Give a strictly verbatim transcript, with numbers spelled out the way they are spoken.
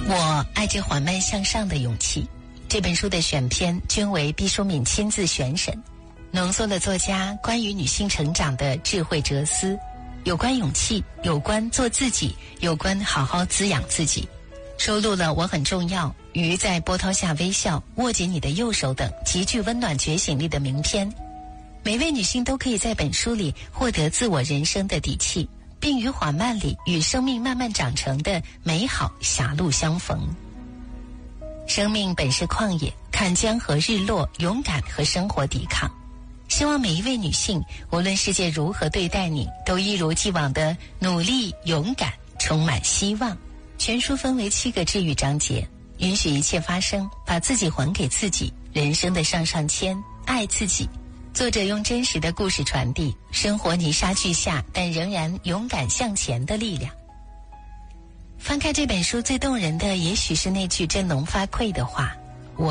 我爱着缓慢向上的勇气。这本书的选篇均为毕淑敏亲自选审，浓缩了作家关于女性成长的智慧哲思，有关勇气，有关做自己，有关好好滋养自己。收录了我很重要、鱼在波涛下微笑、握紧你的右手等极具温暖觉醒力的名篇。每位女性都可以在本书里获得自我人生的底气，并于缓慢里与生命慢慢长成的美好狭路相逢。生命本是旷野，看江河日落，勇敢和生活抵抗。希望每一位女性，无论世界如何对待你，都一如既往的努力、勇敢，充满希望。全书分为七个治愈章节，允许一切发生，把自己还给自己，人生的上上签，爱自己。作者用真实的故事传递生活泥沙俱下但仍然勇敢向前的力量。翻开这本书，最动人的也许是那句振聋发聩的话：